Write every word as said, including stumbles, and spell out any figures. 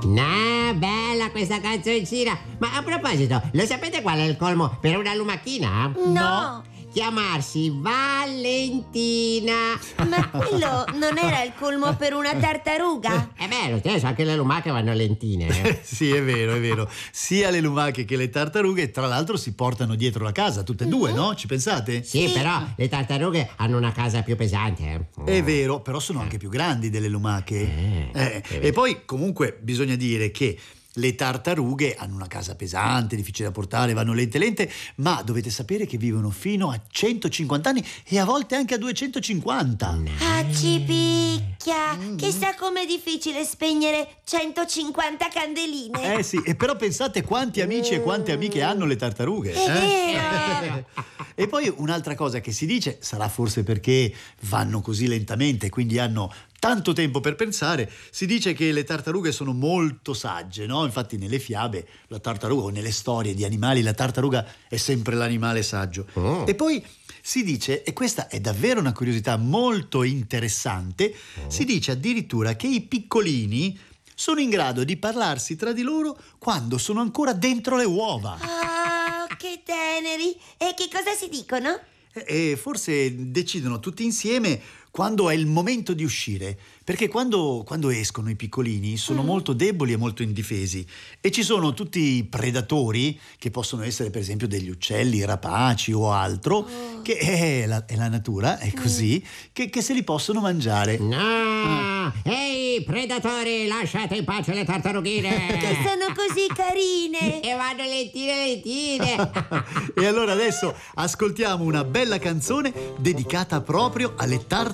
No, bella questa canzoncina. Ma a proposito, lo sapete qual è il colmo per una lumachina? No. Chiamarsi Valentina. Ma quello non era il colmo per una tartaruga? Eh beh, lo stesso, anche le lumache vanno lentine. eh. Sì, è vero, è vero. Sia le lumache che le tartarughe, tra l'altro, si portano dietro la casa, tutte e due, no? Ci pensate? Sì, però le tartarughe hanno una casa più pesante. eh. È vero, però sono anche più grandi delle lumache. Eh, Eh, è vero. e poi, comunque, bisogna dire che le tartarughe hanno una casa pesante, difficile da portare, vanno lente lente, ma dovete sapere che vivono fino a centocinquanta anni e a volte anche a duecentocinquanta. Ah, ci picchia! Chissà com'è difficile spegnere centocinquanta candeline. Eh sì, e però pensate quanti amici e quante amiche hanno le tartarughe. È eh? vero! E poi un'altra cosa che si dice, sarà forse perché vanno così lentamente, quindi hanno tanto tempo per pensare, si dice che le tartarughe sono molto sagge, no? Infatti nelle fiabe la tartaruga o nelle storie di animali la tartaruga è sempre l'animale saggio. Oh. E poi si dice, e questa è davvero una curiosità molto interessante, si dice addirittura che i piccolini sono in grado di parlarsi tra di loro quando sono ancora dentro le uova. Ah, che teneri! E che cosa si dicono? E forse decidono tutti insieme quando è il momento di uscire, perché quando, quando escono i piccolini sono molto deboli e molto indifesi e ci sono tutti i predatori che possono essere per esempio degli uccelli rapaci o altro, che è la, è la natura, è così, che, che se li possono mangiare. No! Ehi, predatori, lasciate in pace le tartarughine! Che sono così carine! E vanno lentine lentine! E allora adesso ascoltiamo una bella canzone dedicata proprio alle tartarughe.